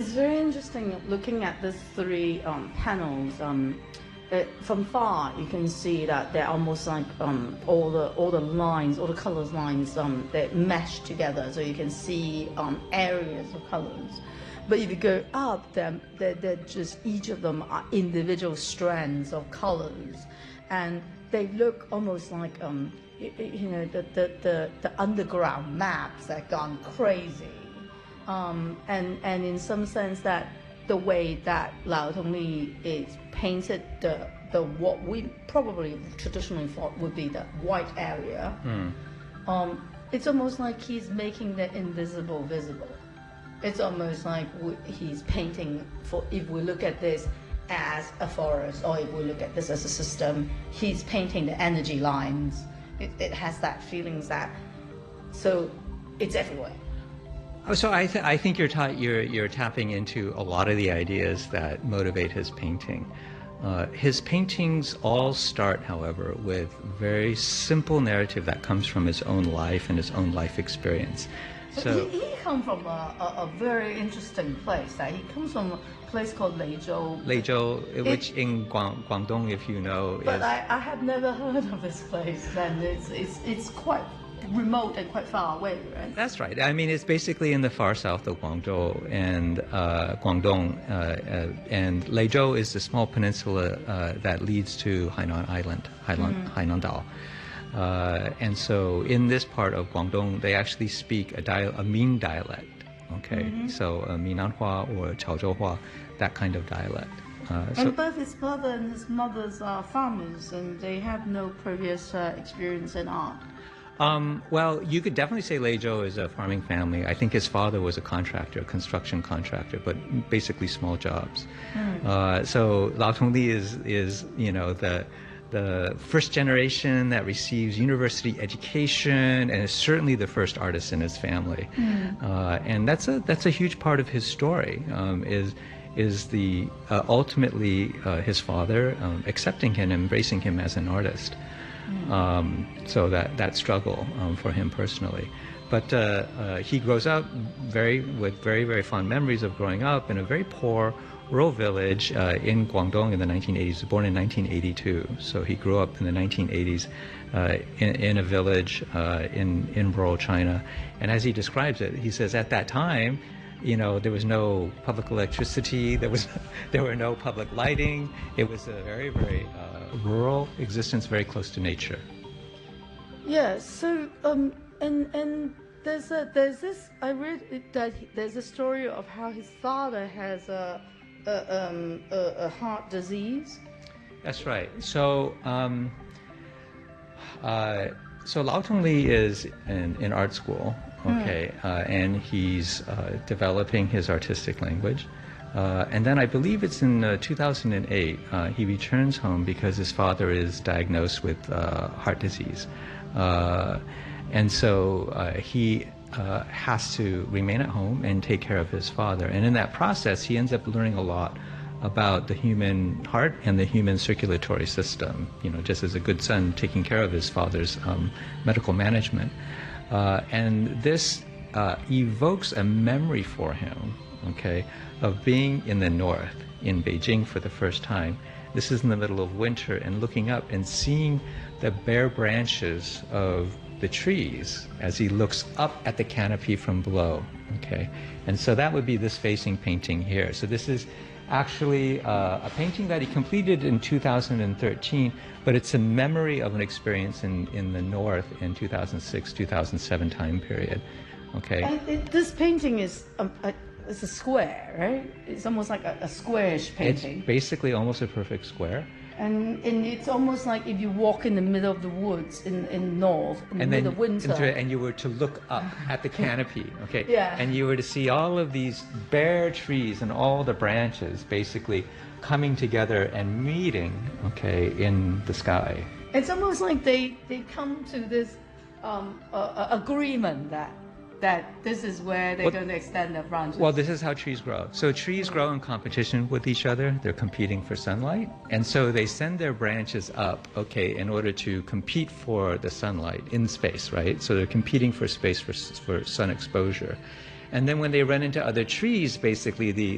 it's very interesting looking at these three panels. From far, you can see that they're almost like all the lines, all the colors lines, they mesh together, so you can see areas of colors. But if you go up, they're just each of them are individual strands of colors, and they look almost like the underground maps that gone crazy, and in some sense that the way that Lao Tongli is painted the what we probably traditionally thought would be the white area, it's almost like he's making the invisible visible. It's almost like he's painting for, if we look at this as a forest, or if we look at this as a system, he's painting the energy lines. It has that feelings that, so it's everywhere. So I think you're tapping into a lot of the ideas that motivate his painting. His paintings all start, however, with very simple narrative that comes from his own life and his own life experience. So he comes from a very interesting place. He comes from a place called Leizhou. Leizhou, which in Guangdong, if you know, but I have never heard of this place. And it's quite remote and quite far away, right? That's right. I mean, it's basically in the far south of Guangzhou and Guangdong, and Leizhou is the small peninsula that leads to Hainan Island, Hainan Dao. And so in this part of Guangdong, they actually speak a Ming dialect, okay? So Minanhua or Chaozhouhua, that kind of dialect. And both his father and his mothers are farmers, and they have no previous experience in art. Well, you could definitely say Leizhou is a farming family. I think his father was a contractor, a construction contractor, but basically small jobs. So Lao Tongli is the first generation that receives university education, and is certainly the first artist in his family. And that's a huge part of his story. Is the ultimately his father accepting him, embracing him as an artist. So that struggle for him personally, but he grows up with very, very fond memories of growing up in a very poor rural village in Guangdong in the 1980s. He was born in 1982, so he grew up in the 1980s in a village in rural China. And as he describes it, he says at that time, there was no public electricity, there were no public lighting. It was a very, very rural existence, very close to nature. Yeah. So and there's this. I read that there's a story of how his father has a heart disease. That's right. So so Lao Tongli is in art school. Okay, and he's developing his artistic language. And then I believe it's in 2008, he returns home because his father is diagnosed with heart disease. And so he has to remain at home and take care of his father. And in that process, he ends up learning a lot about the human heart and the human circulatory system, just as a good son taking care of his father's medical management. And this evokes a memory for him, okay, of being in the north, in Beijing for the first time. This is in the middle of winter, and looking up and seeing the bare branches of the trees as he looks up at the canopy from below, okay? And so that would be this facing painting here. So this is actually a painting that he completed in 2013, but it's a memory of an experience in the north in 2006, 2007 time period, okay? This painting is it's a square, right? It's almost like a squarish painting. It's basically almost a perfect square. And it's almost like if you walk in the middle of the woods in north, in the middle of winter. And you were to look up at the canopy, okay? Yeah. And you were to see all of these bare trees and all the branches basically coming together and meeting, okay, in the sky. It's almost like they come to this agreement that this is where they're going to extend their branches. Well, this is how trees grow. So trees grow in competition with each other. They're competing for sunlight. And so they send their branches up, okay, in order to compete for the sunlight in space, right? So they're competing for space for sun exposure. And then when they run into other trees, basically